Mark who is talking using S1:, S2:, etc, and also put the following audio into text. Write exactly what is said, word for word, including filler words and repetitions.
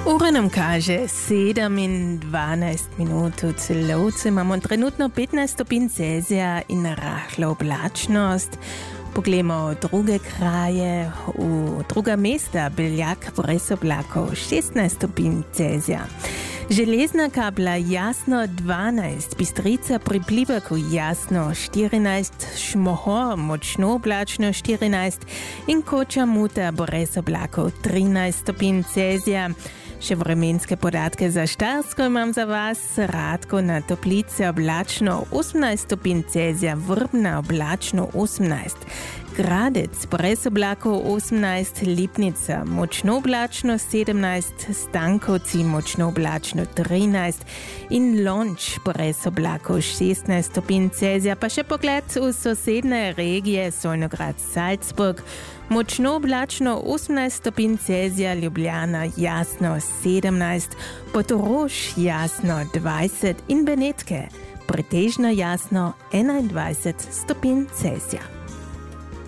S1: Ura nam kaže sedem in dvanajst minut v celovcu, imamo trenutno petnajst stopinj Celzija in rahlo oblačnost. Poglejmo druge kraje, v druga mesta, Beljak brez oblakov, šestnajst stopinj Celzija. Železna Kabla jasno dvanajst, Bistrica pri Pliberku jasno štirinajst, Šmohor močno oblačno štirinajst in Koča Muta brez oblakov trinajst stopinj Celzija. Še vremenske podatke za Štajersko imam za vas. Radko na Toplice oblačno osemnajst stopinj Celzija, Vrbna oblačno osemnajst, Gradec brez oblakov osemnajst, Lipnica močno oblačno sedemnajst, Stankovci močno oblačno trinajst in Lonč brez oblakov šestnajst stopinj Celzija. Pa še pogled v sosedne regije, Solnograd, Salzburg, močno oblačno osemnajst stopinj Celzija, Ljubljana jasno sedemnajst, Portorož jasno dvajset in Benetke pretežno jasno enaindvajset stopinj Celzija.